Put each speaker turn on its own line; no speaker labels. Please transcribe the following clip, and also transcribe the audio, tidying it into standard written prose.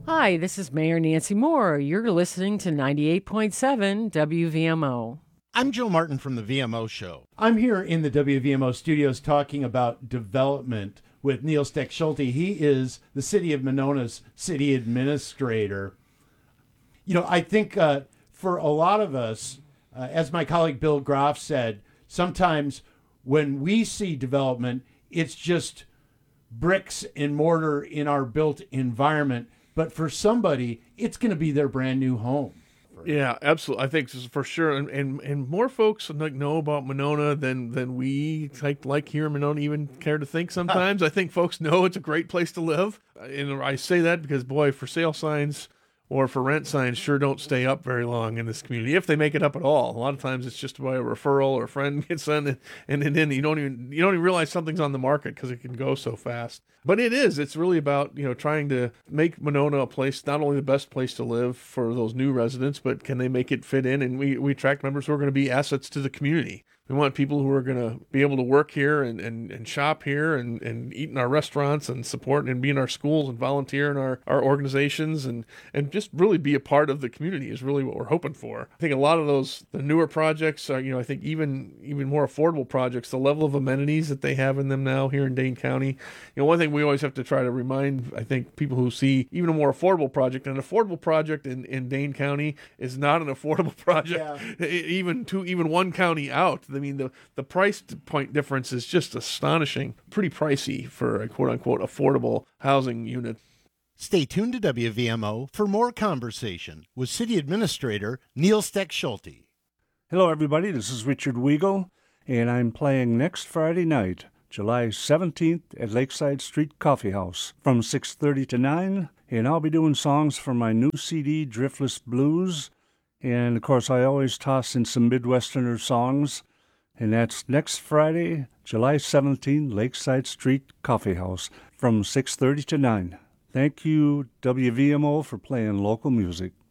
Hi, this is Mayor Nancy Moore. You're listening to 98.7 WVMO.
I'm Joe Martin from the VMO Show.
I'm here in the WVMO studios talking about development with Neil Steck-Schulte. He is the City of Monona's city administrator. You know, I think for a lot of us, as my colleague Bill Groff said, sometimes when we see development, it's just bricks and mortar in our built environment. But for somebody, it's going to be their brand new home.
Yeah, absolutely. I think this is for sure, and more folks know about Monona than we like here in Monona even care to think. Sometimes I think folks know it's a great place to live, and I say that because boy, for sale signs or for rent signs sure don't stay up very long in this community if they make it up at all. A lot of times it's just by a referral or a friend gets in, and then you don't even realize something's on the market because it can go so fast. But it's really about, trying to make Monona a place, not only the best place to live for those new residents, but can they make it fit in? And we attract members who are going to be assets to the community. We want people who are going to be able to work here and shop here and eat in our restaurants and support and be in our schools and volunteer in our organizations and just really be a part of the community is really what we're hoping for. I think a lot of the newer projects are, I think even more affordable projects, the level of amenities that they have in them now here in Dane County. One thing we always have to try to remind, I think, people who see even a more affordable project, an affordable project in Dane County is not an affordable project, even one county out. I mean, the price point difference is just astonishing. Pretty pricey for a quote-unquote affordable housing unit.
Stay tuned to WVMO for more conversation with City Administrator Neil Steck-Schulte.
Hello, everybody. This is Richard Weigel, and I'm playing next Friday night, July 17th at Lakeside Street Coffee House from 6:30 to 9, and I'll be doing songs from my new CD, Driftless Blues, and, of course, I always toss in some Midwesterner songs. And that's next Friday, July 17, Lakeside Street Coffee House from 6:30 to 9. Thank you, WVMO, for playing local music.